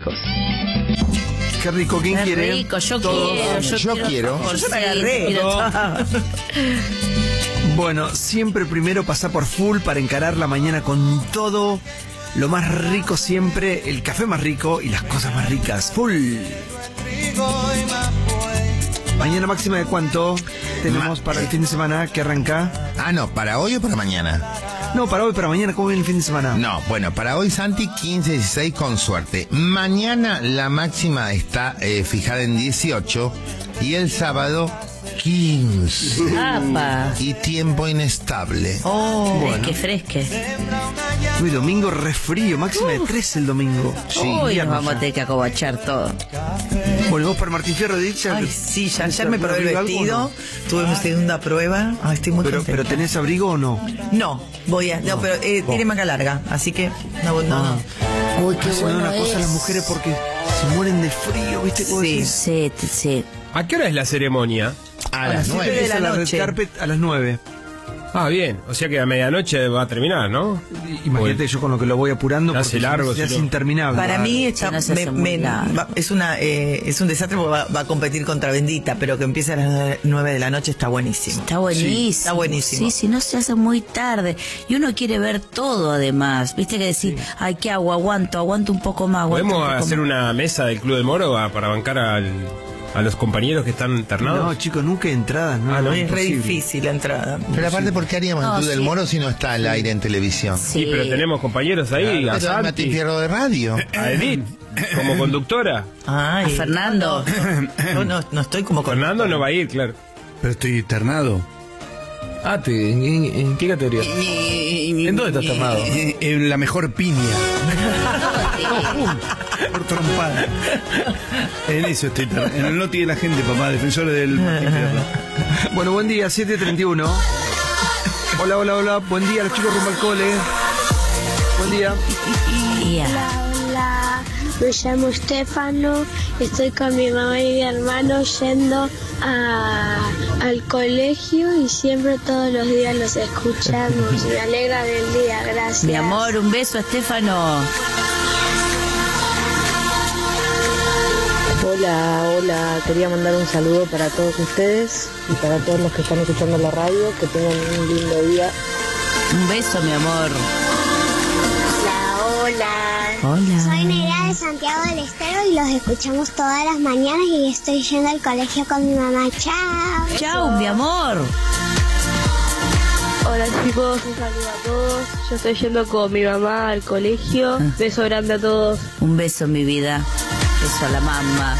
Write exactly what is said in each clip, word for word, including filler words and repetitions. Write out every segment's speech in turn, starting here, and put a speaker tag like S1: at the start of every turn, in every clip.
S1: ricos.
S2: Qué rico, ¿quién
S3: Qué
S2: quiere?
S3: rico, yo
S2: Todos.
S3: quiero. Yo,
S4: Yo quiero.
S3: todo.
S1: Yo me
S3: Sí,
S1: agarré.
S3: quiero todo.
S2: Bueno, siempre primero pasá por full para encarar la mañana con todo. Lo más rico siempre, el café más rico y las cosas más ricas. Full. Mañana máxima de cuánto tenemos
S4: Ma-
S2: para el fin de semana que arranca.
S4: Ah, no, ¿para hoy o para mañana?
S2: No, para hoy, para mañana, ¿cómo viene el fin de semana?
S4: No, bueno, para hoy, Santi, quince, dieciséis con suerte. Mañana la máxima está eh, fijada en dieciocho y el sábado quince.
S3: Apa.
S4: Y tiempo inestable.
S3: Oh,
S2: Bueno.
S3: es que fresque.
S2: Uy, domingo re frío, máxima de tres el domingo.
S4: Sí,
S3: Uy, nos
S2: invierno
S3: vamos a
S2: ya.
S3: tener que acobachar todo.
S2: Bueno, vos para Martín Fierro, dicha.
S1: Ay, sí, ya, ayer me probé el
S2: ¿Abrigo algo
S1: vestido,
S2: o no?
S1: tuve mi segunda prueba. Ay, estoy muy
S2: Pero,
S1: contenta.
S2: pero ¿tenés abrigo o no?
S1: No, voy a... No, pero eh, tiene manga larga, así que... No, no, no.
S3: Uy, qué
S2: Hacen
S3: bueno
S2: una cosa
S3: es.
S2: las mujeres porque se mueren de frío, ¿viste? ¿Cómo
S1: Sí.
S2: decís?
S3: Sí, t- sí.
S5: ¿A qué hora es la ceremonia?
S4: A las
S1: siete
S4: nueve.
S1: de la
S2: Empieza la red
S1: noche.
S2: carpet a las nueve.
S5: Ah, bien. O sea que a medianoche va a terminar, ¿no?
S2: Imagínate
S5: Uy,
S2: yo con lo que lo voy apurando
S5: se
S2: porque
S5: hace largo,
S2: se hace
S5: si no.
S2: interminable.
S1: Para mí está,
S3: Sí, no se
S1: me-
S3: hace muy
S1: me-
S3: largo.
S1: va- es una eh, es un desastre porque va, va a competir contra Bendita, pero que empiece a las nueve de la noche está buenísimo.
S3: Está buenísimo.
S1: está buenísimo.
S3: Sí, si no se hace muy tarde. Y uno quiere ver todo además. Viste que decir, ay, ¿qué hago? Aguanto, aguanto un poco más. aguanto
S5: ¿Podemos
S3: un poco
S5: hacer
S3: más.
S5: una mesa del Club del Moro a- para bancar al, a los compañeros que están internados?
S2: No, chicos, nunca hay entradas, ¿no?
S5: Ah, ¿no?
S1: Es re
S2: imposible.
S1: difícil la entrada.
S4: Pero aparte, ¿por qué haríamos el
S3: No,
S4: Club del
S3: sí.
S4: Moro si no está al aire en televisión?
S3: Sí.
S5: Sí, pero tenemos compañeros ahí,
S4: Claro,
S5: a
S4: pero Martín
S5: Santi,
S4: Fierro de radio.
S5: a Edith, como conductora.
S1: Ay,
S3: A Fernando.
S1: Yo no, no estoy como con
S5: Fernando no va a ir, claro.
S6: Pero estoy internado. Ah, te, ¿en, en- en qué categoría? ¿En dónde estás internado? En la mejor piña. Por trompada. En eso estoy internado. En el noti de la gente, papá, defensores del Martín Fierro.
S2: Bueno, buen día, siete treinta y uno. Hola, hola, hola. Buen día, los chicos rumbo al cole. Buen día.
S3: Ya.
S7: Hola, me llamo Estefano, estoy con mi mamá y mi hermano yendo a, al colegio y siempre todos los días los escuchamos. Me alegra del día, gracias.
S3: Mi amor, un beso, Estefano.
S8: Hola, hola, quería mandar un saludo para todos ustedes y para todos los que están escuchando la radio, que tengan un lindo día.
S3: Un beso, mi amor.
S7: Hola, hola.
S3: Hola.
S7: Soy Nerea de Santiago del Estero y los escuchamos todas las mañanas y estoy yendo al colegio con mi mamá. Chao.
S3: Chau, mi amor.
S8: Hola chicos, un saludo a todos. Yo estoy yendo con mi mamá al colegio. Beso grande a todos.
S3: Un beso, mi vida. Beso a la mamá.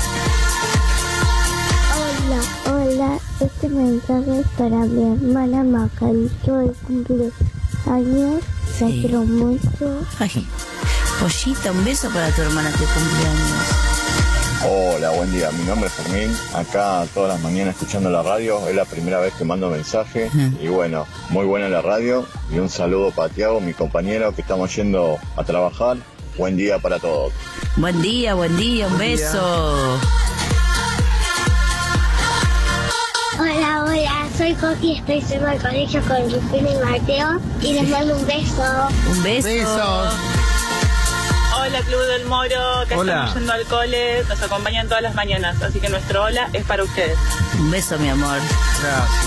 S7: Hola, hola. Este mensaje es para mi hermana Macarito, que cumple años. La
S3: Sí.
S7: quiero mucho.
S3: Ay, Pollita, un beso para tu hermana que cumpleaños.
S9: Hola, buen día. Mi nombre es Fermín. Acá todas las mañanas escuchando la radio. Es la primera vez que mando mensaje.
S3: Ujú.
S9: Y bueno, muy buena la radio. Y un saludo para Tiago, mi compañero, que estamos yendo a trabajar. Buen día para todos.
S3: Buen día, buen día, un
S2: Buen día.
S3: beso.
S7: Hola, hola. Soy Coqui, estoy yendo al colegio con Rufino y Mateo. Y les mando un beso.
S3: Un beso.
S4: Besos.
S8: Hola Club del Moro, que
S2: Hola.
S8: estamos yendo al cole, nos acompañan todas las mañanas, así que nuestro hola es para ustedes.
S3: Un beso, mi amor.
S2: Gracias.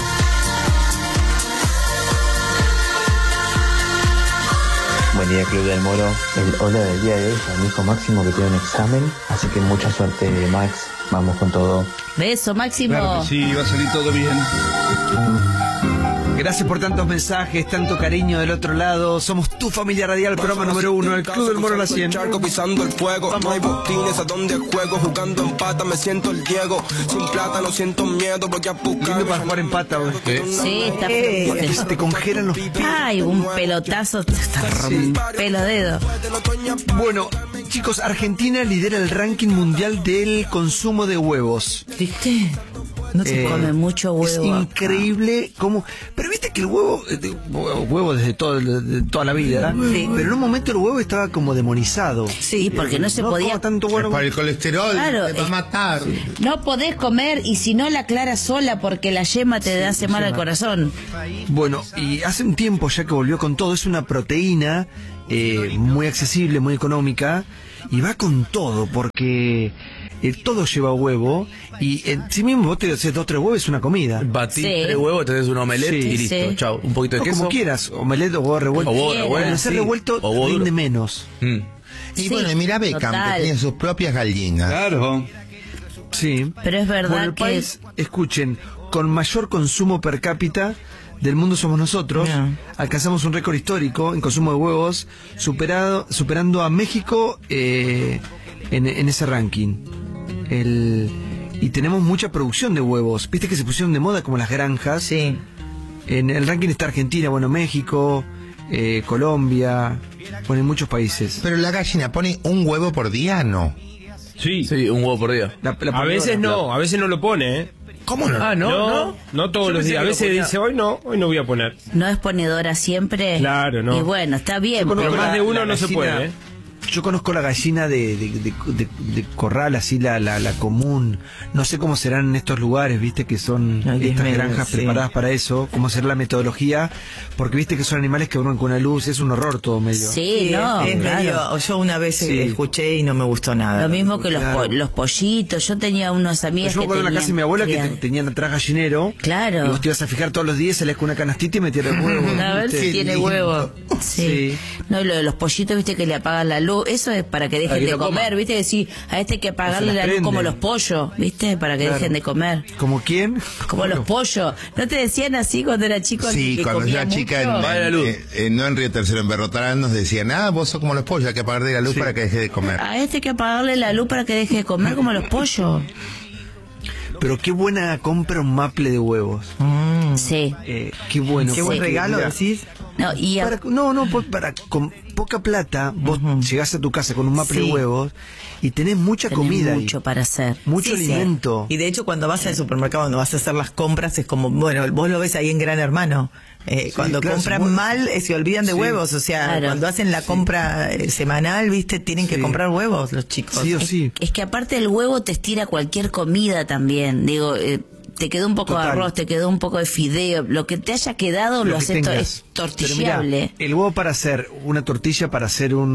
S10: Buen día Club del Moro, el hola del día de hoy es a mi hijo Máximo que tiene un examen, así que mucha suerte Max, vamos con todo.
S3: Beso, Máximo.
S6: Claro que sí, va a salir todo bien.
S2: Gracias por tantos mensajes, tanto cariño del otro lado. Somos tu familia radial, programa número uno, el Club del Moro a la cien.
S11: Pisando el fuego, no hay botines a donde juego, jugando en pata me siento el Diego, sin plata no siento miedo, voy a buscar.
S2: Lindo para jugar en pata, güey.
S3: Sí, está
S2: Porque se te congelan los pies.
S3: Ay, un pelotazo. Está pelo dedo.
S2: Bueno, chicos, Argentina lidera el ranking mundial del consumo de huevos.
S1: ¿Viste? No se
S2: Eh,
S3: Come mucho
S2: Es
S3: huevo.
S2: increíble cómo... Pero viste que el huevo, eh, de- huevo huevo desde todo, de toda la vida, ¿verdad?
S3: Sí.
S2: Pero en un momento el huevo estaba como demonizado.
S3: Sí, porque no se
S2: No
S3: podía.
S2: como tanto bueno.
S4: Para el colesterol,
S3: Claro,
S4: te va a
S3: es-
S4: matar.
S3: No podés comer y si no la clara sola porque la yema te hace mal al corazón.
S2: Bueno, y hace un tiempo ya que volvió con todo, es una proteína eh, muy accesible, muy económica. y va con todo, porque eh, todo lleva huevo, y eh, si mismo vos te haces dos tres huevos es una comida.
S6: Batís
S3: Sí.
S6: tres huevos, te haces un omelette
S2: Sí.
S6: y listo,
S3: Sí.
S6: chao. Un poquito de
S2: No,
S6: queso.
S2: como quieras, omelette o huevo revuelto.
S6: O huevo
S3: Quieras.
S6: revuelto,
S2: Al ser
S6: sí.
S2: revuelto
S6: O huevo
S2: rinde
S6: duro.
S2: menos.
S6: Mm.
S4: Y
S3: Sí,
S4: bueno, y mira Beckham,
S3: total.
S4: que tiene sus propias gallinas.
S6: Claro.
S2: Sí.
S3: Pero es verdad
S2: Bueno, el
S3: que...
S2: país, escuchen, con mayor consumo per cápita del mundo somos nosotros.
S1: No.
S2: Alcanzamos un récord histórico en consumo de huevos, superado, superando a México eh, en, en ese ranking. El, y tenemos mucha producción de huevos. Viste que se pusieron de moda como las granjas.
S1: Sí.
S2: En el ranking está Argentina, bueno, México, eh, Colombia, bueno, en muchos países.
S4: Pero la gallina pone un huevo por día, ¿no?
S5: Sí.
S6: Sí, un huevo por día.
S2: La- la
S5: A veces
S2: ponedora.
S5: no, a veces no lo pone, ¿eh?
S4: ¿Cómo no?
S6: Ah, no,
S5: no,
S6: no.
S5: no todos
S6: Yo
S5: los
S6: pensé
S5: días. A
S6: que lo
S5: veces
S6: ponía.
S5: dice, hoy no, hoy no voy a poner.
S3: No es ponedora siempre.
S5: Claro, no.
S3: Y bueno, está bien.
S2: Yo conozco
S5: Pero
S3: pero-
S5: más de uno no se
S2: gallina-
S5: puede, ¿eh?
S2: Yo conozco la gallina de, de, de- de- de corral, así la, la, la común. No sé cómo serán en estos lugares, viste, que son
S1: Ay, Dios
S2: estas
S1: mío,
S2: granjas
S1: sí.
S2: preparadas para eso. Cómo será la metodología. Porque viste que son animales que duermen con la luz. Es un horror todo medio.
S3: Sí,
S1: Sí,
S3: no,
S1: es
S3: claro.
S1: medio- yo una vez
S2: Sí.
S1: escuché y no me gustó nada.
S3: Lo mismo que los,
S2: Claro.
S3: po- los pollitos. Yo tenía unos amigos
S2: Yo me
S3: que
S2: acuerdo en la
S3: tenían...
S2: casa de mi abuela que
S3: crían-
S2: te- tenían atrás gallinero.
S3: Claro.
S2: Y vos te ibas a fijar todos los días, salías con una canastita y metías el huevo.
S3: A ver
S2: ¿viste?
S3: si tiene
S4: lindo.
S3: huevo. Sí.
S2: Sí.
S3: No, y lo de los pollitos, viste que le apagan la luz. Eso es para que dejen
S6: que
S3: de
S6: no coma.
S3: comer, viste que sí, a este hay que apagarle
S2: las
S3: la luz
S2: prenden.
S3: como los pollos, viste, para que
S2: Claro.
S3: dejen de comer.
S2: ¿Como quién?
S3: Como los pollos. ¿No te decían así cuando era chico?
S4: Sí,
S3: que
S4: cuando yo
S3: comía
S4: era chica, en,
S3: mucho?
S6: Apaga la luz.
S4: eh, eh, no en Río Tercero, en Berrotarán, nos decían, ah, vos sos como los pollos, hay que apagarle la luz
S2: Sí.
S4: para que deje de comer.
S3: A este hay que apagarle la luz para que deje de comer como los pollos.
S2: Pero qué buena compra un maple de huevos.
S1: Mm.
S3: Sí.
S2: Eh, qué bueno.
S1: Qué buen
S2: porque,
S1: regalo,
S2: mira,
S1: decís.
S3: No, y a-
S2: Para- no, no, por- para con poca plata vos llegás a tu casa con un maple
S1: Sí.
S2: de huevos y tenés mucha
S3: tenés
S2: comida
S3: mucho
S2: ahí,
S3: para hacer.
S2: mucho
S1: Sí, sí.
S2: alimento.
S1: Y de hecho cuando vas al supermercado, cuando vas a hacer las compras, es como, bueno, vos lo ves ahí en Gran Hermano. Eh,
S2: Sí,
S1: cuando
S2: claro,
S1: compran
S2: se mueve.
S1: mal, eh, se olvidan de
S2: Sí.
S1: huevos. O sea,
S3: Claro.
S1: cuando hacen la compra eh, semanal, viste, tienen que
S2: Sí.
S1: comprar huevos los chicos.
S2: Sí o sí.
S3: Es que aparte el huevo te estira cualquier comida también. Digo, eh, te quedó un poco de
S2: Total.
S3: arroz, te quedó un poco de fideo. Lo que te haya quedado lo,
S2: que
S3: haces to-
S2: tengas.
S3: es
S2: Pero
S3: tortillable.
S2: mirá, el huevo para hacer una tortilla, para hacer un,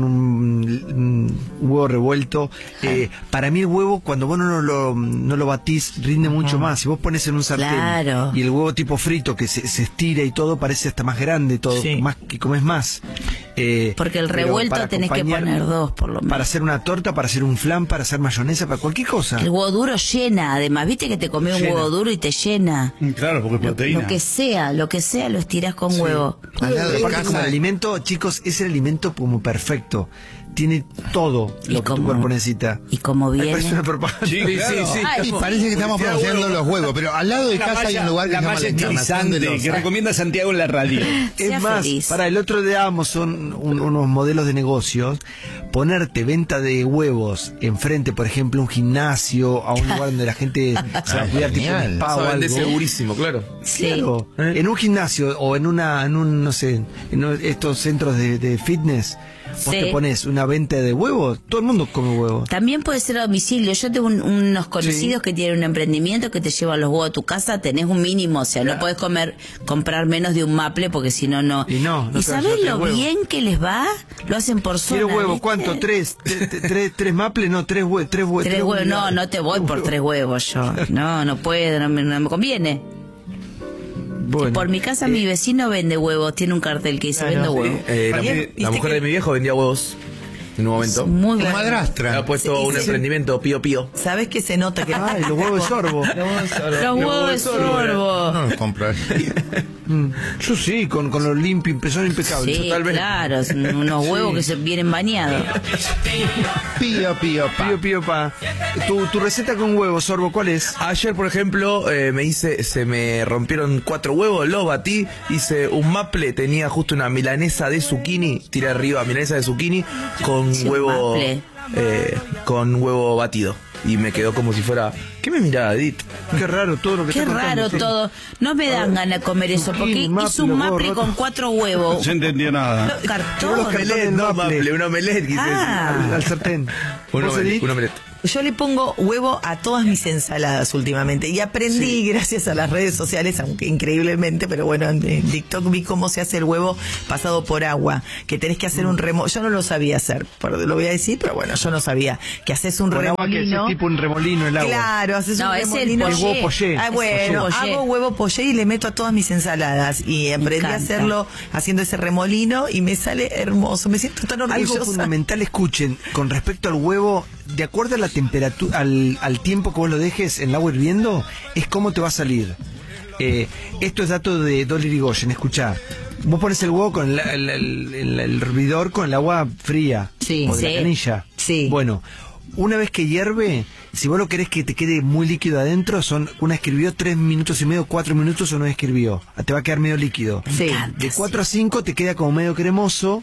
S2: un huevo revuelto, eh, para mí el huevo cuando vos no lo, no lo batís rinde mucho más. Si vos pones en un sartén
S3: Claro.
S2: y el huevo tipo frito que se, se estira y todo parece hasta más grande, todo
S1: Sí.
S2: más que comes más. Eh,
S3: Porque el
S2: pero
S3: revuelto
S2: para
S3: tenés que
S2: acompañar-
S3: poner dos, por lo menos.
S2: Para hacer una torta, para hacer un flan, para hacer mayonesa, para cualquier cosa.
S3: El huevo duro llena, además. ¿Viste que te comés un
S2: Llena.
S3: huevo duro y te llena?
S6: Claro, porque es
S3: Lo,
S6: proteína.
S3: lo que sea, lo que sea lo estirás con
S2: Sí.
S3: huevo.
S4: Al lado de
S2: Aparte,
S4: casa-
S2: como el alimento, chicos, es el alimento como perfecto. Tiene todo
S3: Y
S2: lo que tu
S3: como-
S2: cuerpo necesita.
S3: Y como
S2: Ay,
S3: viene...
S2: parece una propaganda.
S6: Sí, sí, sí.
S3: Ay,
S4: Y parece que estamos pronunciando los huevos, pero al lado de
S6: La
S4: casa hay
S6: malla-
S4: un lugar que
S6: la
S4: se llama
S6: malla
S4: la Encarnación de
S6: estilizante
S4: los...
S6: que recomienda Santiago en la radio.
S2: Es
S3: Sea
S2: más,
S3: feliz.
S2: para el otro de Amazon, un- unos modelos de negocios, ponerte venta de huevos enfrente, por ejemplo, un gimnasio, a un lugar donde la gente se va a cuidar, tipo un
S4: Genial.
S2: spa
S6: Vas
S2: o
S6: a vender
S2: algo.
S6: segurísimo, claro.
S3: Sí.
S2: Claro, en un gimnasio o en una, en un, no sé, en un- estos centros de, de fitness, vos
S3: Sí.
S2: te pones una venta de huevos, todo el mundo come huevos.
S3: También puede ser a domicilio. Yo tengo un- unos conocidos
S2: Sí.
S3: que tienen un emprendimiento que te llevan los huevos a tu casa, tenés un mínimo, o sea, no podés comer, comprar menos de un maple porque si no, no.
S2: Y no, no te vas a
S3: sabés
S2: hacer
S3: lo
S2: huevo.
S3: bien que les va? Lo hacen por zona.
S2: Quiero huevo,
S3: ¿viste?
S2: ¿cuánto? ¿Tres? ¿Tres, tres, tres maples? No, tres huevos. Tres, hue-
S3: Tres huevos, no,
S2: unidades.
S3: no te voy por tres huevos yo. No, no puedo, no me, no me conviene.
S2: Bueno,
S3: Por mi casa
S2: eh,
S3: mi vecino vende huevos, tiene un cartel que dice
S1: Claro.
S3: vendo huevos.
S6: Eh, la,
S1: Ayer,
S6: mu-
S1: ¿viste
S6: la mujer
S1: que-
S6: de mi viejo vendía huevos en un momento.
S3: Muy
S4: Tu
S3: bueno.
S4: madrastra.
S6: Ha puesto
S1: Sí,
S6: un
S1: sí.
S6: emprendimiento pío pío.
S1: ¿Sabes qué se nota que
S2: Ay, los huevos de sorbo.
S3: Los huevos de sorbo.
S4: No los compraría.
S2: Mm, Yo sí, con, con lo limpio, son impecables.
S3: Sí,
S2: Totalmente.
S3: claro, son unos huevos que se vienen bañados.
S4: Pío, pío, pa.
S2: Pío, pío, pa. Tu, tu receta con huevos, sorbo, ¿cuál es?
S6: Ayer, por ejemplo, eh, me hice, se me rompieron cuatro huevos, los batí, hice un maple, tenía justo una milanesa de zucchini, tiré arriba milanesa de zucchini con
S3: Sí, un
S6: huevo,
S3: maple.
S6: eh, con huevo batido. y me quedó como si fuera... ¿Qué me miraba, Edith?
S2: Qué raro todo lo que
S3: Qué
S2: está contando,
S3: raro
S2: sí.
S3: todo. No me dan ganas de comer eso, porque
S2: Zucchini, maple,
S3: hizo un
S2: huevo
S3: maple
S2: roto.
S3: con cuatro huevos.
S12: No se entendió nada.
S3: Cartón.
S2: Los cartones
S6: No,
S2: maple.
S6: maple, un omelette, quise
S3: Ah.
S2: Al, al sartén.
S6: Un
S2: ¿Vos,
S6: omelette,
S2: Edith?
S6: un omelette.
S1: Yo le pongo huevo a todas mis ensaladas últimamente y aprendí gracias a las redes sociales, aunque increíblemente, pero bueno, en en TikTok vi cómo se hace el huevo pasado por agua, que tenés que hacer un remo, yo no lo sabía hacer, por- lo voy a decir, pero bueno, yo no sabía, que haces un
S2: Con agua que es
S1: remolino.
S2: tipo un remolino el agua.
S1: Claro, haces
S3: No,
S1: un
S3: es el
S1: remolino.
S2: El huevo poché.
S1: Ah, bueno,
S3: Es el poché.
S1: hago huevo poché y le meto a todas mis ensaladas y aprendí a
S3: encanta.
S1: hacerlo haciendo ese remolino y me sale hermoso, me siento tan orgullosa.
S2: Algo fundamental, escuchen, con respecto al huevo, de acuerdo a la temperatura, al, al tiempo que vos lo dejes en el agua hirviendo, es cómo te va a salir. Eh, esto es dato de Dolly Irigoyen, escuchá. Vos pones el huevo con el, el, el- el- el hervidor con el agua fría.
S1: Sí.
S2: o de
S3: Sí.
S2: la canilla.
S1: Sí.
S2: Bueno, una vez que hierve, si vos lo querés que te quede muy líquido adentro, son una vez que hirvió tres minutos y medio, cuatro minutos o una vez que hirvió. Te va a quedar medio líquido.
S1: Sí.
S2: De cuatro a cinco te queda como medio cremoso.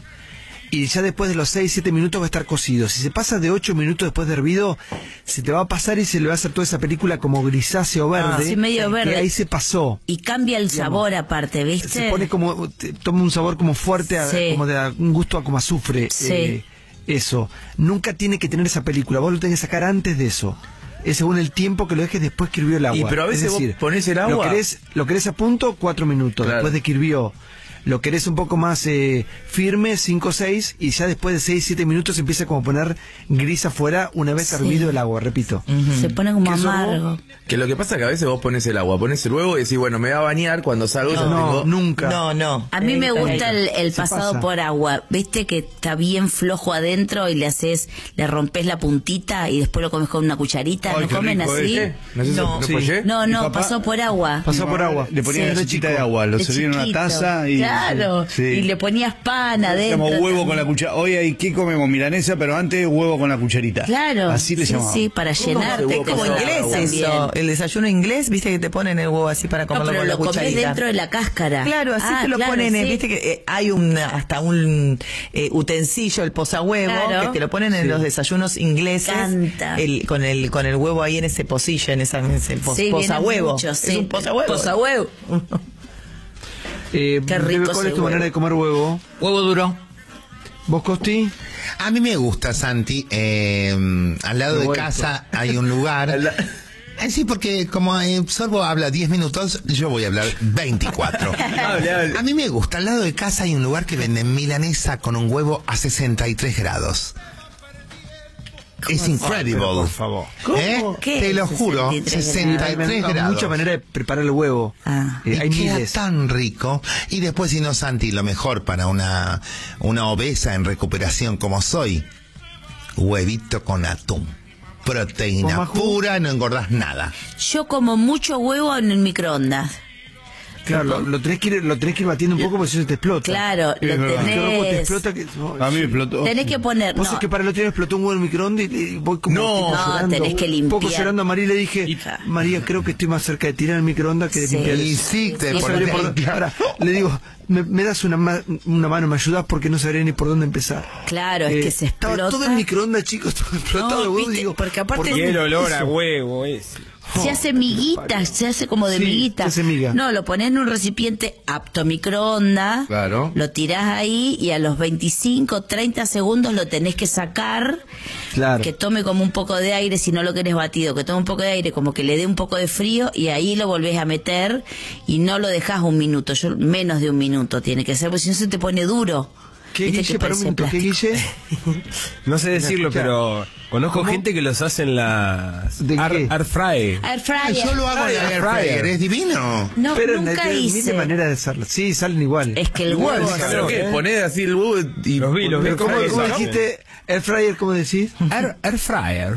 S2: Y ya después de los seis, siete minutos va a estar cocido. Si se pasa de ocho minutos después de hervido, se te va a pasar y se le va a hacer toda esa película como grisáceo verde.
S3: Ah, sí, medio
S2: que
S3: verde.
S2: ahí se pasó.
S3: Y cambia el
S2: Digamos,
S3: sabor aparte, ¿viste?
S2: Se pone como, te- toma un sabor como fuerte, a-
S3: Sí.
S2: como de a- un gusto a como azufre.
S3: Sí.
S2: eh, eso. Nunca tiene que tener esa película. Vos lo tenés que sacar antes de eso. Es según el tiempo que lo dejes después que hirvió el agua.
S6: Y pero a veces
S2: Es
S6: vos
S2: decir,
S6: ponés el
S2: Lo
S6: agua-
S2: querés, lo querés a punto, cuatro minutos.
S6: Claro.
S2: Después de que hirvió. Lo querés un poco más eh, firme, cinco o seis, y ya después de seis, siete minutos empieza como a poner gris afuera una vez
S3: Sí.
S2: hervido el agua, repito.
S3: Se pone como
S2: ¿Qué sos vos?
S3: amargo.
S6: Que lo que pasa es que a veces vos pones el agua, pones el huevo y decís, bueno, me va a bañar, cuando salgo ya
S2: No,
S6: tengo...
S2: nunca.
S1: No, no.
S3: A mí me gusta el, el
S2: Se
S3: pasado
S2: pasa.
S3: por agua. ¿Viste que está bien flojo adentro y le haces, le rompes la puntita y después lo comes con una cucharita?
S12: Ay,
S3: ¿No
S12: qué
S3: comen
S12: rico
S3: así?
S12: ese.
S6: ¿No es eso?
S1: No.
S6: ¿No
S2: Sí.
S6: pollé?
S3: No,
S12: Mi
S3: no,
S12: papá-
S3: pasó por agua.
S2: Pasó
S12: Mi
S2: por
S12: mamá
S2: agua.
S12: Le ponía
S3: Sí.
S12: una chiquita de agua, lo
S3: De
S12: servía en una
S3: chiquito.
S12: taza y...
S3: Claro.
S12: Sí.
S3: Y le ponías pan adentro.
S12: Llamamos huevo
S3: también.
S12: con la cuchara. Hoy hay que comemos milanesa, pero antes huevo con la cucharita.
S3: Claro.
S12: Así le
S3: sí,
S12: llamamos.
S3: sí, para llenarte.
S1: Es como
S3: con
S1: inglés
S3: agua
S1: eso.
S3: también.
S1: El desayuno inglés, viste que te ponen el huevo así para
S3: No,
S1: comerlo
S3: pero
S1: con la
S3: lo comés
S1: cucharita.
S3: dentro de la cáscara.
S1: Claro, así
S3: Ah,
S1: te lo
S3: claro,
S1: ponen, eh,
S3: sí.
S1: viste que eh, hay un hasta un eh, utensilio, el posahuevo,
S3: Claro.
S1: que te lo ponen en los desayunos ingleses,
S3: Canta.
S1: el, con el con el huevo ahí en ese pocillo, en, esa, en ese pos-
S3: Sí, vienen
S1: posahuevo.
S3: muchos,
S1: Es
S3: sí.
S1: un posahuevo.
S3: Posahuevo.
S2: Eh,
S3: Qué rico
S2: ¿Cuál
S3: ese
S2: es tu
S3: huevo.
S2: manera de comer huevo?
S1: Huevo duro.
S2: ¿Vos, Costi?
S4: A mí me gusta, Santi. eh, al lado de
S2: Revuelto.
S4: casa hay un lugar. Eh, sí, porque como eh, Sorbo habla diez minutos, yo voy a hablar veinticuatro.
S6: Hable, hable.
S4: A mí me gusta. Al lado de casa hay un lugar que vende milanesa con un huevo a sesenta y tres grados. Es incredible.
S12: Por favor.
S4: ¿Eh?
S3: ¿Qué
S4: Te lo
S3: es
S4: juro,
S3: sesenta y tres
S4: sesenta y tres
S2: Hay
S4: grados.
S2: muchas maneras de preparar el huevo.
S3: Ah.
S2: Eh,
S4: Y
S2: hay
S4: queda
S2: miles.
S4: tan rico. Y después, si no, Santi, lo mejor para una, una obesa en recuperación como soy, huevito con atún.
S2: ¿Vos,
S4: Proteína
S2: Maju?
S4: pura, no engordás nada.
S3: Yo como mucho huevo en el microondas.
S2: Claro, lo, lo tenés que ir, lo tenés que ir batiendo un poco porque si no se te explota.
S3: Claro, lo
S12: Es verdad.
S2: El rojo te
S3: tenés.
S2: explota. Que, no,
S12: A mí me explotó.
S3: Tenés que poner.
S2: Vos
S3: No,
S2: sabés que para el otro día explotó un huevo en el microondas y, y voy como
S6: No,
S2: tipo
S3: no,
S2: llorando.
S3: tenés que
S2: Un poco
S3: limpiar.
S2: llorando a María y le dije, María, creo que estoy más cerca de tirar el microondas que de
S3: Sí.
S2: limpiar
S4: Y
S2: eso.
S4: sí, te
S3: Sí,
S2: No
S4: pones
S2: sabré
S4: a
S2: por dónde-
S4: limpiar.
S2: Ahora, le digo, me, me das una, ma- una mano, me ayudás porque no sabré ni por dónde empezar.
S3: Claro, es que se
S2: estaba
S3: explota.
S2: todo el microondas, chicos, todo explotado
S3: No,
S2: de huevo.
S3: viste,
S2: Y digo,
S3: porque aparte-
S2: ¿por
S5: Y
S2: dónde
S5: el olor a
S2: empiezo?
S5: huevo ese.
S3: Se hace miguitas, se hace como de
S2: Sí,
S3: miguita.
S2: se hace miga.
S3: No, lo pones en un recipiente apto a microondas.
S6: Claro.
S3: Lo tirás ahí y a los veinticinco, treinta segundos lo tenés que sacar.
S2: Claro.
S3: Que tome como un poco de aire, si no lo querés batido, que tome un poco de aire, como que le dé un poco de frío y ahí lo volvés a meter y no lo dejás un minuto. Yo, menos de un minuto tiene que ser, porque si no se te pone duro.
S2: ¿Qué,
S3: Viste
S2: Guille?
S3: que
S2: Para un
S3: parece
S2: minuto, ¿qué,
S3: plástico.
S2: Guille?
S5: No sé decirlo,
S2: Escuchá.
S5: pero conozco
S2: ¿Cómo?
S5: gente que los hace en las
S2: ¿De
S5: air,
S2: qué?
S5: air fryer.
S3: Air fryer.
S4: Yo lo hago en la air fryer, es divino.
S3: No,
S2: Pero
S3: nunca
S2: hay miles de
S3: hice.
S2: maneras de hacerlo. Sí, salen igual.
S3: Es que el
S6: Igual,
S3: huevo...
S6: ¿pero qué?
S5: ¿eh?
S6: Ponés así el huevo y...
S5: Los vi, los vi.
S2: Pero ¿Cómo,
S5: Air
S2: cómo
S5: fryer.
S2: dijiste? Air fryer, ¿cómo decís?
S5: Air, air fryer.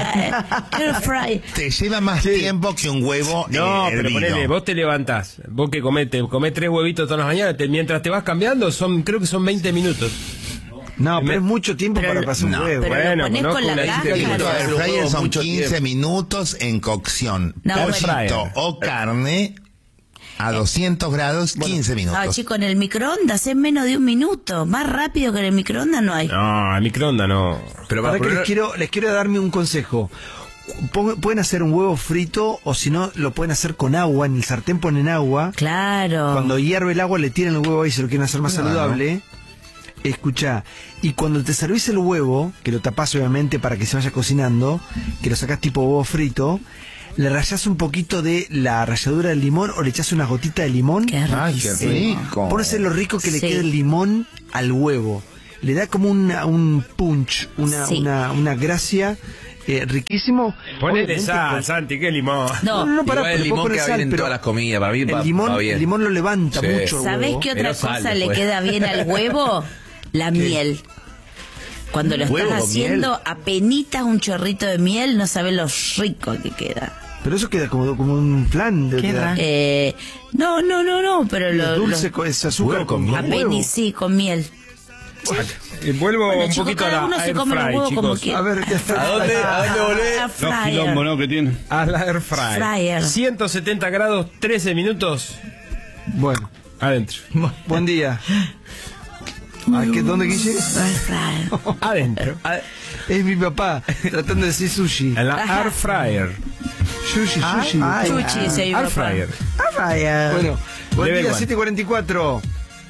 S3: Air fryer.
S4: Te lleva más tiempo que un huevo
S5: No,
S4: eh,
S5: pero
S4: hervido.
S5: ponele, vos te levantás, vos que comés, te comés tres huevitos todas las mañanas, te- mientras te vas cambiando, son creo que son veinte minutos.
S2: No, pero
S5: Me-
S2: es mucho tiempo
S3: Pero-
S2: para pasar un
S4: no,
S2: huevo.
S3: Pero
S5: Bueno,
S3: lo ponés
S5: conozco
S3: con la
S5: una
S3: cáscara.
S5: gente que
S4: Los air fryer son
S6: Mucho
S4: quince
S6: tiempo.
S4: minutos en cocción.
S3: No,
S4: Pollito
S5: bueno.
S4: o carne a doscientos grados, quince
S3: Ah,
S4: minutos.
S3: chico, en el microondas es menos de un minuto. Más rápido que en el microondas no hay.
S5: No, a microondas no.
S6: Pero
S2: Ahora
S6: para
S2: que les
S6: poner...
S2: quiero, les quiero darme un consejo. pon- pueden hacer un huevo frito o si no, lo pueden hacer con agua. En el sartén ponen agua.
S3: Claro.
S2: Cuando hierve el agua le tiran el huevo ahí, si lo quieren hacer más
S4: Claro.
S2: saludable. Escucha, y cuando te servís el huevo, que lo tapás obviamente para que se vaya cocinando, que lo sacás tipo huevo frito, le rayás un poquito de la ralladura del limón o le echás una gotita de limón.
S3: Qué
S4: Ay, qué rico.
S2: Pones lo rico que le
S3: Sí.
S2: quede el limón al huevo. Le da como una, un punch, una,
S3: Sí.
S2: una, una gracia eh, riquísimo.
S5: Ponele
S2: Obviamente,
S5: sal,
S2: con-
S5: Santi, qué limón.
S3: No,
S2: No, no, no, pará,
S6: Igual
S2: pero
S6: el
S2: le
S6: limón
S2: puedo poner
S6: queda
S2: sal,
S6: bien en
S2: pero
S6: todas las comidas, para mí va,
S2: el limón,
S6: va bien.
S2: el limón lo levanta
S6: Sí.
S2: mucho. el
S3: ¿sabés
S2: huevo.
S3: qué otra
S6: Pero sal
S3: cosa le
S6: después.
S3: queda bien al huevo? La miel. Cuando lo
S6: ¿Huevo
S3: estás
S6: con
S3: haciendo,
S6: miel?
S3: apenitas un chorrito de miel, no sabes lo rico que queda.
S2: Pero eso queda como, como un plan de
S1: Qué
S2: queda-
S1: raro.
S3: Eh, no, no, no, no, pero lo,
S2: dulce
S3: lo-
S2: con es azúcar
S6: Huevo con
S2: con,
S6: miel.
S2: con huevo.
S3: apeni, sí, con miel.
S5: Eh, Vuelvo
S3: Bueno,
S5: un
S3: chicos,
S5: poquito a
S3: cada
S5: la
S3: uno se
S5: air
S3: come los
S5: fry,
S3: huevos como
S5: chicos.
S3: quiera.
S2: A ver, ¿qué está?
S6: ¿A dónde? ¿A dónde volvés?
S3: Air
S12: Los
S3: fryer.
S12: quilombos, ¿no? Que tiene.
S5: A la air fry.
S3: Fryer.
S5: ciento setenta grados, trece minutos.
S2: Bueno,
S5: Adentro.
S2: buen día. ¿A qué, ¿Dónde, Guille?
S3: Air fryer.
S5: Adentro.
S2: Es mi papá, tratando de decir sushi.
S5: En la air fryer.
S2: Sushi, sushi.
S1: Ay,
S3: Chuchi,
S1: ay.
S3: soy
S5: Air
S3: papá.
S5: fryer.
S1: Ah, vaya.
S2: Bueno, buen
S5: Level
S2: día,
S5: one.
S2: siete cuarenta y cuatro.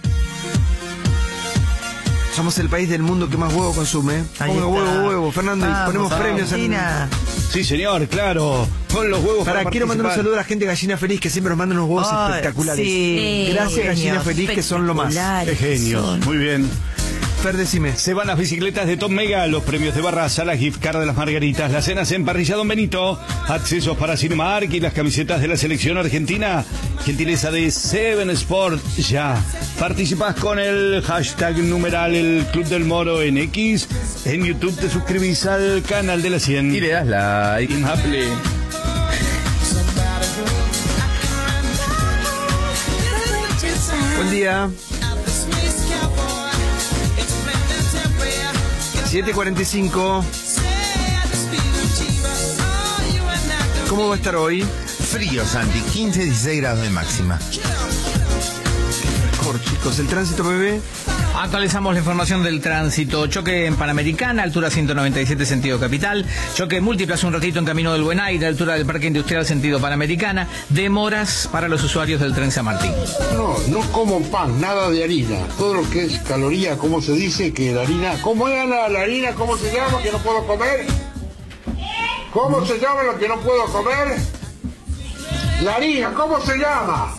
S2: Somos el país del mundo que más huevo consume.
S1: Ahí
S2: Ponga
S1: está.
S2: huevo, huevo, Fernando, y
S1: Vamos,
S2: ponemos
S1: vamos,
S2: premios en...
S1: Argentina.
S12: Sí, señor, claro. Con los huevos
S2: Para,
S12: para
S2: quiero mandar un
S12: participar.
S2: saludo a la gente de Gallina Feliz que siempre nos manda unos huevos
S1: Ay,
S2: espectaculares.
S1: sí.
S2: Gracias, Gallina
S1: Genios.
S2: Feliz, que son lo más.
S3: Espectaculares
S12: Qué genios.
S3: son.
S12: Muy bien.
S2: Fer, decime.
S12: Se van las bicicletas de Top Mega, los premios de Barraza, la gift card de las Margaritas, las cenas en Parrilla Don Benito, accesos para Cinemark y las camisetas de la selección argentina. Gentileza de Seven Sport. Ya. Participás con el hashtag numeral el Club del Moro en X. En YouTube te suscribís al canal de la cien.
S6: Y le das like.
S12: Apple.
S2: Buen día. siete cuarenta y cinco. ¿Cómo va a estar hoy?
S4: Frío, Santi, quince, dieciséis grados de máxima.
S2: Mejor, chicos. ¿El tránsito, bebé?
S13: Actualizamos la información del tránsito. Choque en Panamericana, altura ciento noventa y siete, sentido capital. Choque múltiple hace un ratito en Camino del Buen Aire, altura del Parque Industrial, sentido Panamericana. Demoras para los usuarios del tren San Martín.
S14: No, no como pan, nada de harina. Todo lo que es caloría, ¿cómo se dice que la harina? ¿Cómo es la, la harina? ¿Cómo se llama que no puedo comer? ¿Cómo se llama lo que no puedo comer? La harina, ¿cómo se llama?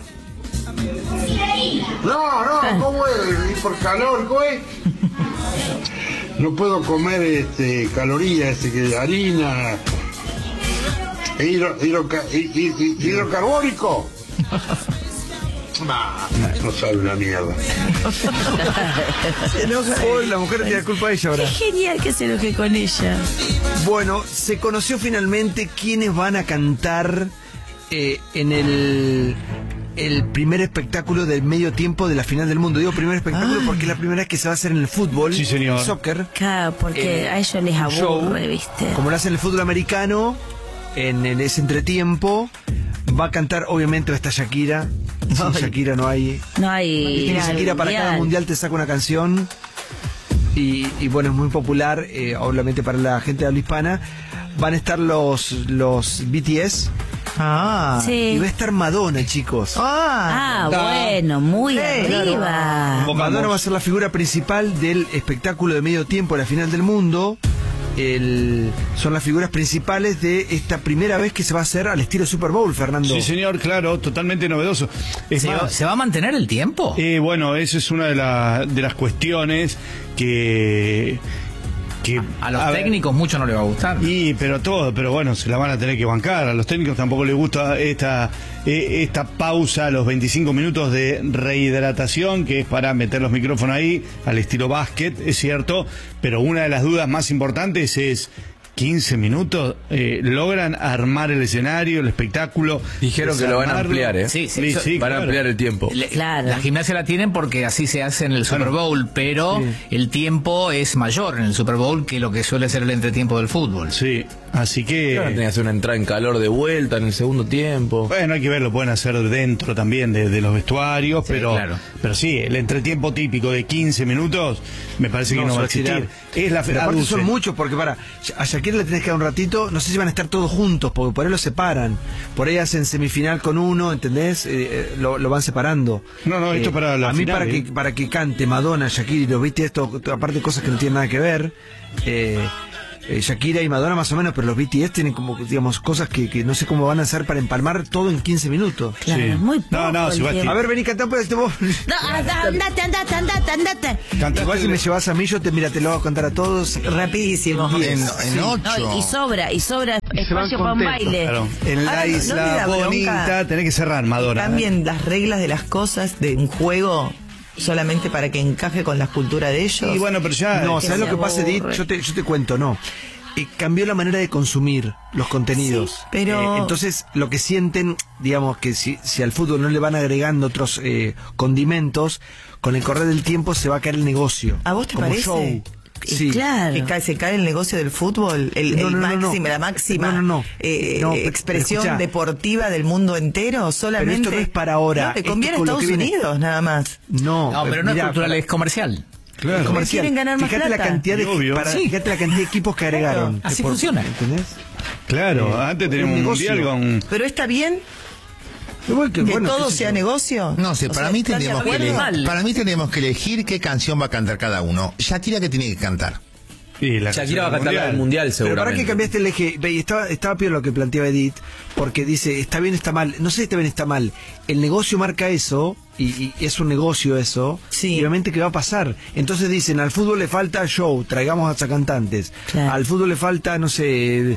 S14: No, no, ¿cómo es? ¿Y por calor, cómo es? No puedo comer este, calorías, este, que harina, hidro, hidroca- hi- hi- hi- hidrocarbónico. Bah, no sabe una mierda.
S2: Hoy la mujer tiene la culpa de ella ahora.
S3: Qué genial que se enoje con ella.
S2: Bueno, se conoció finalmente quiénes van a cantar eh, en el, el primer espectáculo del medio tiempo de la final del mundo. Digo primer espectáculo
S1: Ay.
S2: porque es la primera vez que se va a hacer en el fútbol,
S12: Sí, señor.
S2: el soccer.
S3: Claro, porque
S2: Eh,
S3: a ellos les
S2: un show,
S3: aburre, ¿viste?
S2: como lo hace en el fútbol americano, en, en ese entretiempo. Va a cantar, obviamente, va a estar Shakira. Sin
S1: Ay.
S2: Shakira no hay.
S3: No hay.
S2: Tiene Shakira para cada mundial te saca una canción. Y, y bueno, es muy popular, eh, obviamente para la gente de habla hispana. Van a estar los, los B T S.
S1: Ah.
S3: Sí.
S2: Y va a estar Madonna, chicos.
S3: Ah, bueno, muy
S1: Sí,
S3: arriba.
S2: Madonna va a ser la figura principal del espectáculo de medio tiempo de la final del mundo. El, son las figuras principales de esta primera vez que se va a hacer al estilo Super Bowl, Fernando.
S12: Sí, señor, claro, totalmente novedoso. Es
S13: ¿Se, va,
S12: más,
S13: se va a mantener el tiempo?
S12: eh, bueno, eso es una de, la- de las cuestiones que... que
S13: A los
S12: a ver,
S13: técnicos mucho no les va a gustar.
S12: Y, pero todo, pero bueno, se la van a tener que bancar. A los técnicos tampoco les gusta esta, eh, esta pausa, los veinticinco minutos de rehidratación, que es para meter los micrófonos ahí, al estilo básquet, es cierto. Pero una de las dudas más importantes es, ¿quince minutos? Eh, ¿Logran armar el escenario, el espectáculo?
S6: Dijeron que lo van a
S12: desarmarlo?
S6: ampliar, ¿eh?
S13: Sí, sí,
S12: Sí,
S13: eso-
S12: sí,
S6: Van a
S12: claro.
S6: ampliar el tiempo.
S13: Le-
S3: Claro.
S13: La gimnasia la tienen porque así se hace en el Super Bowl, pero el tiempo es mayor en el Super Bowl que lo que suele ser el entretiempo del fútbol.
S12: Sí, Así que...
S6: Claro, tenía que hacer una entrada en calor de vuelta en el segundo tiempo.
S12: Bueno, hay que ver, lo pueden hacer dentro también de, de los vestuarios,
S13: Sí,
S12: pero,
S13: claro.
S12: pero sí, el entretiempo típico de quince minutos me parece que no,
S2: se
S12: va a
S2: va a tirar.
S12: existir. Es la
S2: Pero aparte
S12: aduce.
S2: son muchos, porque para a Shakira le tenés que dar un ratito, no sé si van a estar todos juntos, porque por ahí los separan. Por ahí hacen semifinal con uno, ¿entendés? Eh, eh, lo, lo van separando.
S12: No, no, esto
S2: Eh,
S12: para la
S2: A mí
S12: final,
S2: para,
S12: ¿eh?
S2: que, para que cante Madonna, Shakira y los viste esto, aparte cosas que no tienen nada que ver. Eh, eh, Shakira y Madonna más o menos, pero los B T S tienen como, digamos, cosas que, que no sé cómo van a hacer para empalmar todo en quince minutos.
S3: Claro,
S12: Sí.
S3: muy poco
S12: No, no,
S3: el
S12: si va a
S3: tiempo.
S2: A ver, vení, cantá, pues, este vos.
S3: No, anda, andate, andate, andate, andate.
S12: Cantaste
S2: Igual si
S12: el-
S2: me llevas a mí, yo te, mira, te lo voy a contar a todos.
S1: Rapidísimo.
S4: En, en ocho.
S3: No, y sobra, y sobra
S2: se van
S3: espacio para un
S2: contentos,
S3: baile.
S12: Claro. En
S1: Ahora,
S12: la
S1: ¿no- no
S12: isla
S1: le da bronca?
S12: bonita tenés que cerrar, Madonna.
S1: Cambien las reglas de las cosas de un juego solamente para que encaje con la cultura de ellos.
S12: Y bueno, pero ya...
S2: No,
S1: que
S2: ¿sabes lo
S1: se
S2: que pasa, Edith?
S1: aburre.
S2: Yo te, yo te cuento, no. Eh, cambió la manera de consumir los contenidos.
S1: Sí, pero-
S2: Eh, entonces, lo que sienten, digamos, que si, si al fútbol no le van agregando otros eh, condimentos, con el correr del tiempo se va a caer el negocio.
S1: ¿A vos te
S2: como
S1: parece?
S2: show.
S3: Y
S2: Sí.
S3: claro.
S1: Que cae- se cae el negocio del fútbol, el,
S2: No,
S1: el
S2: no, no, no.
S1: máximo, la máxima
S2: No, no, no.
S1: eh,
S2: No, pe-
S1: expresión
S2: escuchá.
S1: deportiva del mundo entero, solamente.
S2: Pero esto no es para ahora.
S1: No, le
S2: Esto
S1: conviene a
S2: con lo
S1: Estados
S2: que viene-
S1: Unidos, nada más.
S2: No,
S13: No, pero no
S2: mirá,
S13: es cultural,
S2: para-
S13: es comercial.
S12: Claro.
S2: comercial.
S1: quieren ganar más
S2: Fíjate la
S1: plata.
S2: cantidad de
S12: Obvio.
S2: para-
S1: Sí.
S2: fíjate la cantidad de equipos que agregaron.
S13: Así
S2: Que por-
S13: funciona.
S2: ¿Entendés?
S12: Claro,
S2: Eh,
S12: antes
S2: un
S12: teníamos un
S2: negocio.
S12: mundial con...
S1: Pero está bien
S2: Igual que,
S1: que
S2: bueno,
S1: todo
S2: qué sé
S1: sea
S2: yo.
S1: negocio.
S4: No sé,
S1: O
S4: para
S1: sea,
S4: mí
S1: ¿están de
S4: tendríamos que
S1: acuerdo?
S4: elegir,
S13: mal.
S4: para mí tendríamos que elegir qué canción va a cantar cada uno. Shakira, que tiene que cantar.
S12: Y la
S6: Shakira va a
S12: canción
S6: cantar la del mundial,
S2: Pero ¿para
S6: seguramente.
S2: qué cambiaste el eje? Ve, y Estaba, estaba peor lo que planteaba Edith, porque dice, está bien, está mal. No sé si está bien, está mal. El negocio marca eso, y, y es un negocio eso,
S1: Sí.
S2: y obviamente que va a pasar. Entonces dicen, al fútbol le falta show, traigamos a cantantes.
S3: Claro.
S2: Al fútbol le falta, no sé, eh,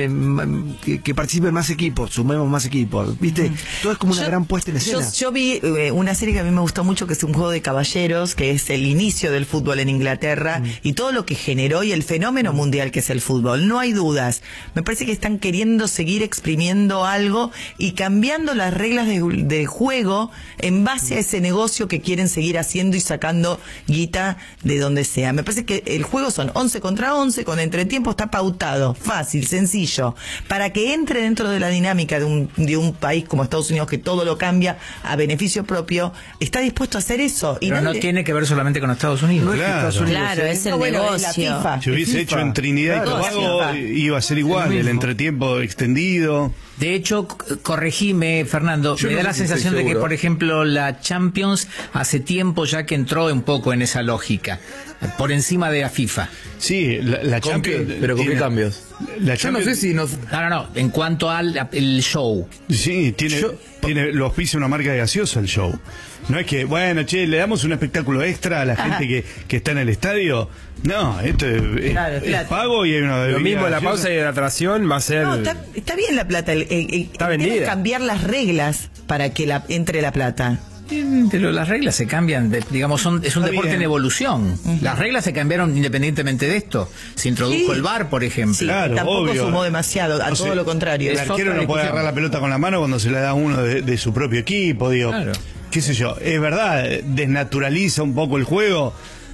S2: em, que, que participen más equipos, sumemos más equipos. ¿Viste? Todo es como una
S1: Yo-
S2: gran puesta en
S1: Yo,
S2: escena.
S1: yo vi eh, una serie que a mí me gustó mucho, que es un juego de caballeros, que es el inicio del fútbol en Inglaterra y todo lo que generó y el fenómeno mundial que es el fútbol. No hay dudas. Me parece que están queriendo seguir exprimiendo algo y cambiando las reglas de, de juego en base a ese negocio que quieren seguir haciendo y sacando guita de donde sea. Me parece que el juego son once contra once, con entretiempo está pautado, fácil, sencillo, para que entre dentro de la dinámica de un, de un país como Estados Unidos, que todo lo cambia a beneficio propio, está dispuesto a hacer eso. Y
S13: Pero no
S1: nadie-
S13: tiene que ver solamente con Estados Unidos.
S2: No es que
S12: Claro.
S2: Estados Unidos,
S3: Claro,
S2: ¿eh?
S3: es el
S1: No, bueno, es la
S3: negocio.
S1: FIFA.
S12: Si hubiese
S2: FIFA.
S12: hecho en Trinidad
S2: Claro,
S12: y Tobago,
S1: FIFA.
S12: iba a ser igual,
S2: Es lo
S12: el
S2: mismo.
S12: entretiempo extendido.
S13: De hecho, c- corregime, Fernando,
S6: Yo
S13: me
S6: no
S13: da la
S6: sé si
S13: sensación
S6: estoy
S13: de que,
S6: seguro.
S13: por ejemplo, la Champions hace tiempo ya que entró un poco en esa lógica, por encima de la FIFA.
S12: Sí, la, la
S6: ¿Con
S12: Champions...
S6: qué? ¿Pero con qué
S12: tiene-
S6: cambios?
S12: La
S6: Yo no
S12: Champions-
S6: sé si nos...
S13: No, no, no, en cuanto al el show.
S12: Sí, tiene,
S6: Yo-
S12: tiene lo auspicia una marca de gaseosa el show. No es que, bueno, che, le damos un espectáculo extra a la gente que, que está en el estadio. No, esto es, es-
S1: Claro,
S12: es
S1: claro.
S12: pago y hay una
S5: Lo
S12: bebida
S5: mismo la
S12: gaseosa.
S5: pausa y la atracción va a ser...
S1: No, está, está bien la plata. El, el- el-
S5: Está
S1: tienen que
S5: vendida.
S1: cambiar las reglas para que la, entre la plata.
S13: Mm, Pero las reglas se cambian, de- digamos, son, es un
S12: Está
S13: deporte
S12: bien.
S13: en evolución. Las reglas se cambiaron independientemente de esto. Se introdujo
S1: Sí.
S13: el V A R, por ejemplo.
S1: Sí,
S12: Claro,
S1: tampoco
S12: obvio.
S1: sumó demasiado, a
S12: No
S1: todo
S12: sé,
S1: lo contrario.
S12: El
S13: Es
S12: arquero
S13: otra
S12: no puede
S13: discusión.
S12: agarrar la pelota con la mano cuando se la da a uno de, de su propio equipo, digo.
S13: Claro.
S12: Qué sé yo, es verdad, desnaturaliza un poco el juego,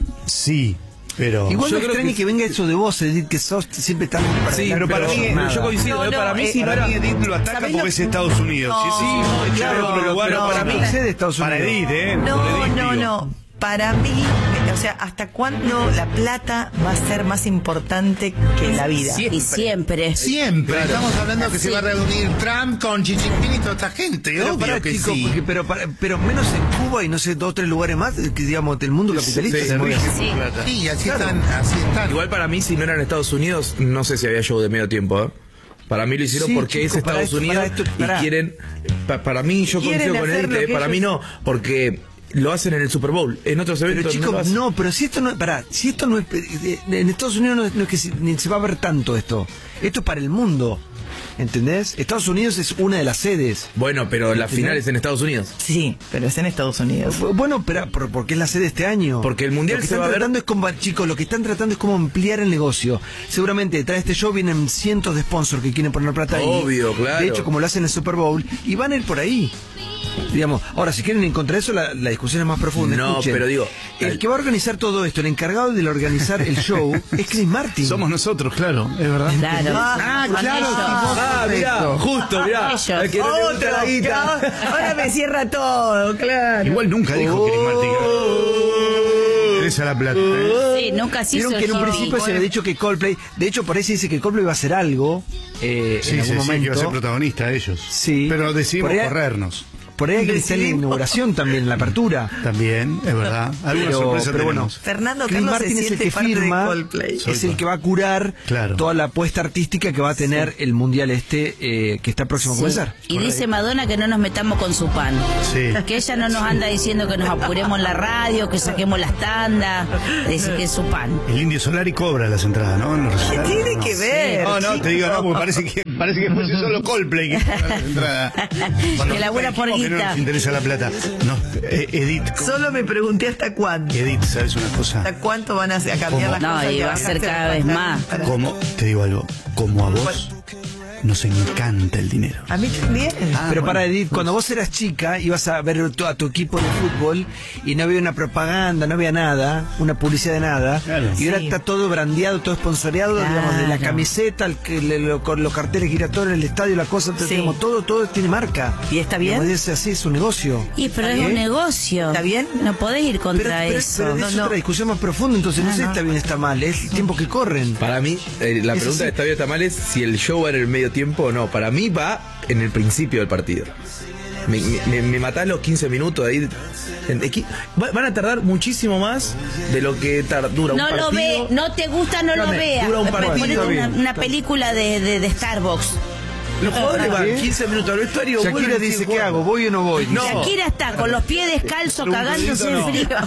S12: sí, pero...
S2: Igual
S6: Yo
S2: me
S6: creo
S2: extraña
S6: que-
S2: que... venga eso de vos, Edith, que sos siempre tan...
S6: Sí,
S12: pero para mí,
S6: yo coincido,
S1: No,
S6: eh,
S1: no,
S6: para mí
S1: eh,
S6: sí, no
S12: Para
S6: era...
S12: mí Edith lo ataca
S1: ¿Sabés
S12: porque
S1: lo-
S12: es Estados Unidos.
S1: No,
S12: sí, sí,
S1: no,
S12: claro,
S1: no,
S12: otro lugar,
S1: no,
S12: para
S1: no.
S12: mí.
S2: Sé de Estados
S12: Para
S2: Unidos.
S12: Edith, ¿eh? Por
S1: No,
S12: Edith,
S1: no,
S12: digo.
S1: no. Para mí, eh, o sea, ¿hasta cuándo la plata va a ser más importante que la vida?
S3: Y siempre.
S4: Siempre. Estamos hablando que se va a reunir Trump con Xi Jinping y toda esta gente.
S2: Pero,
S4: Obvio
S2: pará,
S4: que
S2: chico,
S4: sí.
S2: porque- pero, para- pero menos en Cuba y no sé, dos o tres lugares más, eh, que digamos, del mundo capitalista
S6: sí,
S2: se mueve
S6: sí.
S2: así con plata.
S4: Sí, así
S2: Claro.
S4: están, así están.
S6: Igual para mí, si no era en Estados Unidos, no sé si había show de medio tiempo, ¿eh? Para mí lo hicieron
S2: Sí,
S6: porque
S2: chico,
S6: es
S2: para
S6: Estados
S2: esto-
S6: Unidos
S2: para esto-
S6: y
S2: pará.
S6: quieren... pa- para mí, yo
S1: Quieren
S6: coincido con
S1: hacer
S6: él,
S1: lo
S6: eh,
S1: que
S6: para mí
S1: ellos-
S6: no, porque lo hacen en el Super Bowl, en otros
S2: Pero
S6: eventos no lo
S2: chicos,
S6: hacen.
S2: no, pero si esto no, pará, si esto no es, eh, en Estados Unidos no, es- no es que se, ni se va a ver tanto esto. Esto es para el mundo, ¿entendés? Estados Unidos es una de las sedes.
S6: Bueno, pero la
S2: ¿Entendés?
S6: final es en Estados Unidos.
S1: Sí, pero es en Estados Unidos.
S2: Bueno, pero por- porque es la sede este año.
S6: Porque el Mundial
S2: lo que
S6: se
S2: están
S6: va a ver-
S2: tratando es como, chicos, lo que están tratando es como ampliar el negocio. Seguramente detrás de este show vienen cientos de sponsors que quieren poner plata ahí.
S6: Obvio, claro.
S2: De hecho, como lo hacen en el Super Bowl, y van a ir por ahí. Digamos, ahora, si quieren encontrar eso, la, la discusión es más profunda.
S6: No,
S2: Escuchen.
S6: pero digo,
S2: el que va a organizar todo esto, el encargado de organizar el show, es Chris Martin.
S12: Somos nosotros, claro, es verdad.
S3: Claro.
S2: Ah, claro.
S6: Ah, mirá, justo, mirá.
S3: Ellos.
S6: Al que no le gusta la guita.
S1: Ahora me cierra todo, claro.
S12: Igual nunca dijo Chris Martin. Esa la plata. ¿eh?
S3: Sí, nunca se hizo
S2: Vieron que en un
S3: hippie.
S2: principio se había dicho que Coldplay, de hecho por ahí se dice que Coldplay iba a hacer algo eh,
S12: Sí,
S2: en algún
S12: sí, sí,
S2: momento.
S12: que iba a ser protagonista ellos.
S2: Sí.
S12: Pero decidimos
S2: Por ahí-
S12: corrernos.
S2: Por ahí hay que estar en la inauguración también, en la apertura.
S12: También, es verdad. Alguna
S2: Pero,
S12: sorpresa
S2: pero bueno,
S12: tenemos.
S1: Fernando
S2: Chris
S1: Carlos se
S2: Martin es el
S1: siente
S2: que
S1: parte de
S2: firma,
S1: Coldplay.
S2: es el que va a curar
S12: Claro.
S2: toda la apuesta artística que va a tener el mundial este eh, que está próximo a
S3: Sí.
S2: comenzar.
S3: Y dice Madonna que no nos metamos con su pan.
S12: Sí.
S3: Que ella no nos anda diciendo que nos apuremos en la radio, que saquemos las tandas. Dice que es su pan.
S12: El Indio Solari cobra las entradas, ¿no? En los
S1: ¿Qué
S12: recitales.
S1: tiene que ver?
S12: No, no,
S1: chicos?
S12: te digo, no, porque parece que, parece que fuese solo Coldplay que cobra las entradas.
S3: Que labura por
S12: dijimos que no
S3: guita.
S12: nos interesa la plata. No, eh, Edith.
S1: Solo me pregunté hasta cuándo.
S12: Edith, ¿sabes una cosa?
S1: ¿Hasta cuánto van a, a cambiar las
S3: No,
S1: cosas?
S3: y
S1: que
S3: va a
S1: van
S3: ser
S1: hacer
S3: cada
S1: para-
S3: vez más.
S1: para-
S12: Como, te digo algo, como a vos nos encanta el dinero.
S1: A mí también.
S2: Pero para Edith, cuando vos eras chica, ibas a ver tu- a tu equipo de fútbol y no había una propaganda, no había nada, una publicidad de nada.
S12: Claro.
S2: Y ahora
S1: Sí.
S2: está todo brandeado, todo sponsoreado,
S3: Claro.
S2: digamos, de la camiseta, el, que- le- lo- con los carteles giratorios, el estadio, la cosa,
S1: Sí.
S2: tenemos todo, todo tiene marca.
S1: ¿Y está bien?
S2: Digamos, es así, es un negocio.
S3: Y pero es
S2: ¿Eh?
S3: un negocio.
S1: ¿Está bien?
S3: No podés ir
S2: Pero,
S3: contra
S2: pero-
S3: eso.
S2: pero
S1: No,
S2: es
S1: no.
S2: otra discusión más profunda, entonces no,
S1: No,
S2: sé si
S1: no.
S2: está bien o está mal, es el tiempo que corren.
S6: Para mí, eh, la
S2: Eso
S6: pregunta
S2: sí.
S6: de Estadio Tamal es si el show va en el medio tiempo o no. Para mí va en el principio del partido. Me, me, me matás los quince minutos ahí. En- equi- va- Van a tardar muchísimo más de lo que tar- dura un
S3: No
S6: partido.
S3: lo ve, no te gusta, no lo
S6: Dame,
S3: veas.
S6: dura un
S3: Ponete
S6: partido.
S3: una, una película de, de, de Starbucks.
S6: Los jugadores van
S2: ¿Qué?
S6: quince minutos al vestuario.
S2: Shakira
S6: vuelven y
S2: dice,
S6: siguen
S2: ¿qué
S6: jugando.
S2: hago? ¿Voy o no voy?
S6: No.
S3: Shakira está con los pies descalzos,
S2: Un
S3: cagándose
S2: mundialito
S3: de frío.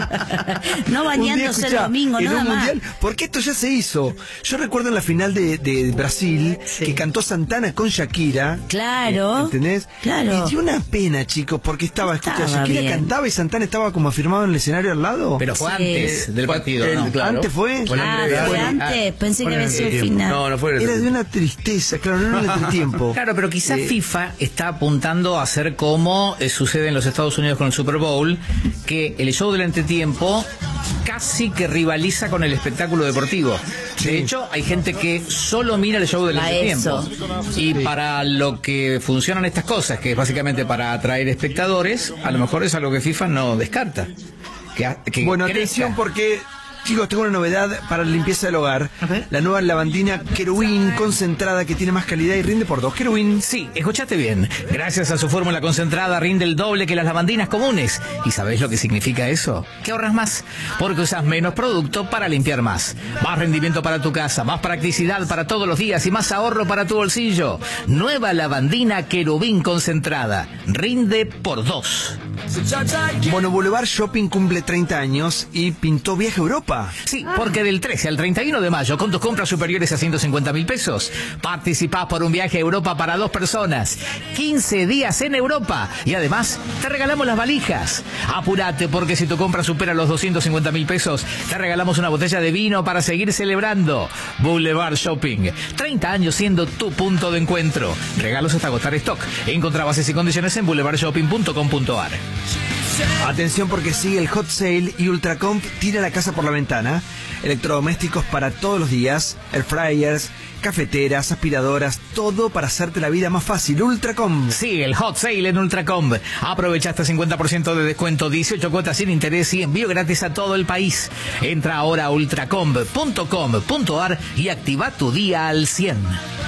S3: no
S2: Un día,
S3: bañándose el
S2: escuchá,
S3: domingo,
S2: en
S3: nada
S2: un
S3: más.
S2: mundial, porque esto ya se hizo. Yo recuerdo en la final de, de Brasil que cantó Santana con Shakira.
S3: Claro.
S2: ¿Entendés?
S3: Claro.
S2: Y dio una pena, chicos, porque estaba, escucha,
S3: Estaba
S2: Shakira
S3: bien.
S2: cantaba y Santana estaba como afirmado en el escenario al lado.
S13: Pero fue
S3: Sí.
S13: antes del partido,
S2: El-
S13: ¿no?
S6: claro.
S2: ¿Antes fue?
S6: Fue la
S3: Ah,
S6: previa.
S3: fue
S6: Ah,
S3: antes. Pensé que
S12: fue
S3: había
S12: en
S3: sido
S12: el
S3: el
S12: tiempo.
S3: final.
S6: No, no fue.
S2: Era de una tristeza, claro, no en el entretiempo.
S13: Claro, pero quizás
S2: Eh,
S13: FIFA está apuntando a hacer como eh, sucede en los Estados Unidos con el Super Bowl, que el show del entretiempo casi que rivaliza con el espectáculo deportivo. De hecho, hay gente que solo mira el show del
S3: A
S13: entretiempo.
S3: eso.
S13: Y para lo que funcionan estas cosas, que es básicamente para atraer espectadores, a lo mejor es algo que FIFA no descarta. Que, ha- que
S2: Bueno,
S13: crezca.
S2: atención porque, chicos, tengo una novedad para la limpieza del hogar. La nueva lavandina Querubín concentrada que tiene más calidad y rinde por dos. Querubín.
S13: Sí, escuchaste bien. Gracias a su fórmula concentrada rinde el doble que las lavandinas comunes. ¿Y sabés lo que significa eso? Que ahorras más, porque usas menos producto para limpiar más. Más rendimiento para tu casa, más practicidad para todos los días y más ahorro para tu bolsillo. Nueva lavandina Querubín concentrada. Rinde por dos.
S2: Bueno, Boulevard Shopping cumple treinta años y pintó Viaje a Europa.
S13: Sí, porque del trece al treinta y uno de mayo, con tus compras superiores a ciento cincuenta mil pesos, participás por un viaje a Europa para dos personas, quince días en Europa, y además te regalamos las valijas. Apúrate, porque si tu compra supera los doscientos cincuenta mil pesos, te regalamos una botella de vino para seguir celebrando. Boulevard Shopping, treinta años siendo tu punto de encuentro. Regalos hasta agotar stock. Encontrá bases y condiciones en boulevard shopping punto com punto a r.
S2: Atención porque sigue el hot sale y Ultracomp tira la casa por la ventana. Electrodomésticos para todos los días, air fryers, cafeteras, aspiradoras, todo para hacerte la vida más fácil. Ultracomp.
S13: Sí, el hot sale en Ultracomp. Aprovecha hasta cincuenta por ciento de descuento, dieciocho cuotas sin interés y envío gratis a todo el país. Entra ahora a ultracomp punto com punto a r y activa tu día al cien.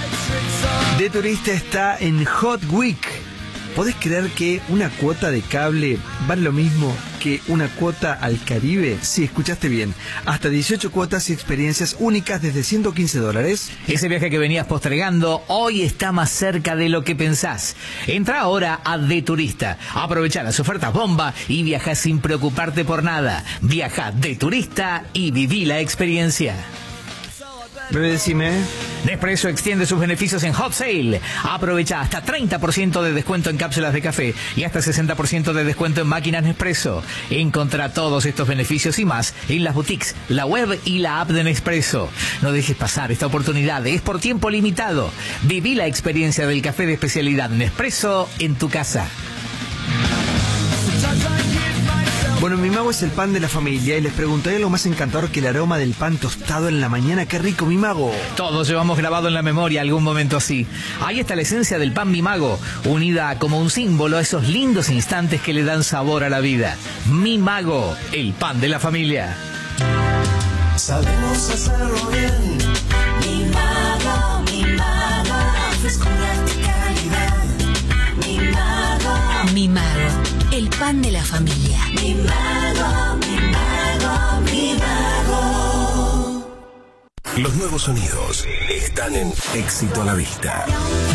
S2: De Turista está en Hot Week. ¿Podés creer que una cuota de cable vale lo mismo que una cuota al Caribe? Sí, escuchaste bien. Hasta dieciocho cuotas y experiencias únicas desde ciento quince dólares.
S13: Ese viaje que venías postergando hoy está más cerca de lo que pensás. Entra ahora a De Turista. Aprovecha las ofertas bomba y viaja sin preocuparte por nada. Viaja de turista y viví la experiencia.
S2: Bebé, decime.
S13: Nespresso extiende sus beneficios en Hot Sale. Aprovecha hasta treinta por ciento de descuento en cápsulas de café y hasta sesenta por ciento de descuento en máquinas Nespresso. Encontrá todos estos beneficios y más en las boutiques, la web y la app de Nespresso. No dejes pasar esta oportunidad, es por tiempo limitado. Viví la experiencia del café de especialidad Nespresso en tu casa.
S2: Bueno, mi mago es el pan de la familia y les pregunto, ¿hay algo más encantador que el aroma del pan tostado en la mañana? ¡Qué rico, mi mago!
S13: Todos llevamos grabado en la memoria algún momento así. Ahí está la esencia del pan Mi Mago, unida como un símbolo a esos lindos instantes que le dan sabor a la vida. Mi Mago, el pan de la familia.
S15: Sabemos hacerlo bien. Mi Mago, Mi Mago, frescura y calidad. Mi Mago,
S16: Mi Mago, el pan de la familia.
S15: Mi Mago, Mi Mago, Mi Mago.
S17: Los nuevos sonidos están en Éxito a la Vista.